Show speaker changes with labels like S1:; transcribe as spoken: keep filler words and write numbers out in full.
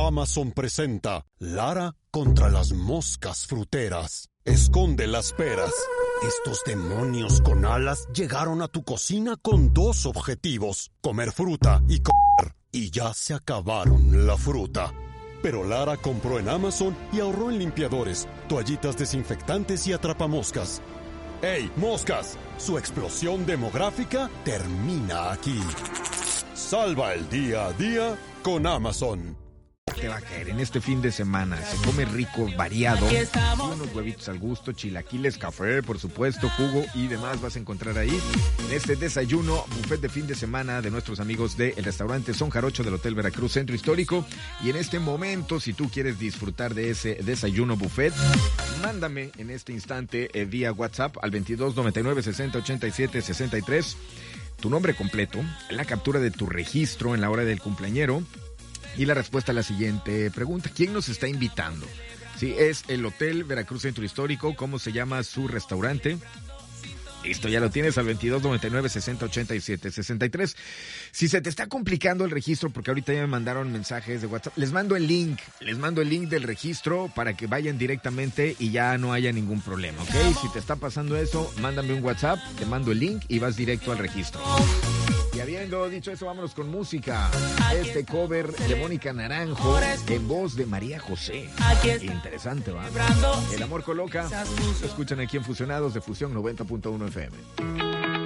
S1: Amazon presenta Lara contra las moscas fruteras. Esconde las peras. Estos demonios con alas llegaron a tu cocina con dos objetivos: comer fruta y comer. Y ya se acabaron la fruta. Pero Lara compró en Amazon y ahorró en limpiadores, toallitas desinfectantes y atrapamoscas. ¡Ey, moscas! Su explosión demográfica termina aquí. Salva el día a día con Amazon.
S2: Te va a caer en este fin de semana. Se come rico, variado. Unos huevitos al gusto, chilaquiles, café, por supuesto, jugo y demás vas a encontrar ahí en este desayuno, buffet de fin de semana de nuestros amigos del restaurante Son Jarocho del Hotel Veracruz Centro Histórico. Y en este momento, si tú quieres disfrutar de ese desayuno buffet, mándame en este instante eh, vía WhatsApp al veintidós noventa y nueve sesenta ochenta y siete sesenta y tres tu nombre completo, la captura de tu registro en la hora del cumpleañero. Y la respuesta a la siguiente pregunta: ¿quién nos está invitando? Sí, es el Hotel Veracruz Centro Histórico. ¿Cómo se llama su restaurante? Listo, ya lo tienes al veintidós noventa y nueve sesenta ochenta y siete sesenta y tres. Si se te está complicando el registro, porque ahorita ya me mandaron mensajes de WhatsApp, les mando el link, les mando el link del registro para que vayan directamente y ya no haya ningún problema, ¿ok? Si te está pasando eso, mándame un WhatsApp, te mando el link y vas directo al registro. Y habiendo dicho eso, vámonos con música. Este cover de Mónica Naranjo en voz de María José. Interesante, ¿va? El amor coloca. Lo escuchan aquí en Fusionados de Fusión noventa punto uno F M.